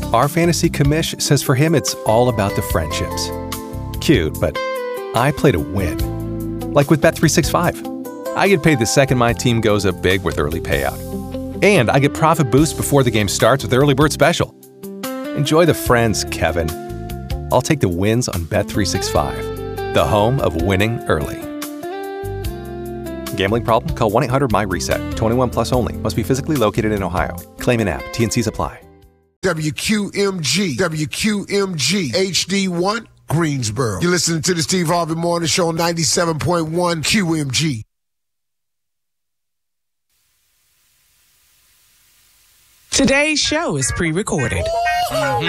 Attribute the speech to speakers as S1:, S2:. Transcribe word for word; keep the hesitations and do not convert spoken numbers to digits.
S1: Our fantasy commish says for him it's all about the friendships. Cute, but I play to win. Like with Bet three sixty-five. I get paid the second my team goes up big with early payout. And I get profit boost before the game starts with Early Bird Special. Enjoy the friends, Kevin. I'll take the wins on Bet three sixty-five, the home of winning early. Gambling problem? Call one eight hundred M Y reset. twenty-one plus only. Must be physically located in Ohio. Claim in app. T N Cs apply.
S2: W Q M G, W Q M G, H D one, Greensboro. You're listening to the Steve Harvey Morning Show on ninety-seven point one Q M G.
S3: Today's show is pre-recorded.